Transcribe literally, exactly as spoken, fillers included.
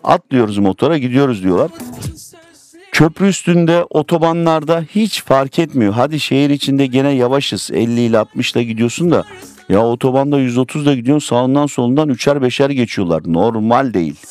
Atlıyoruz motora, gidiyoruz diyorlar. Köprü üstünde, otobanlarda hiç fark etmiyor. Hadi şehir içinde gene yavaşız. elli ile altmış ile gidiyorsun da ya otobanda yüz otuz ile gidiyorsun, sağından solundan üçer beşer geçiyorlar. Normal değil.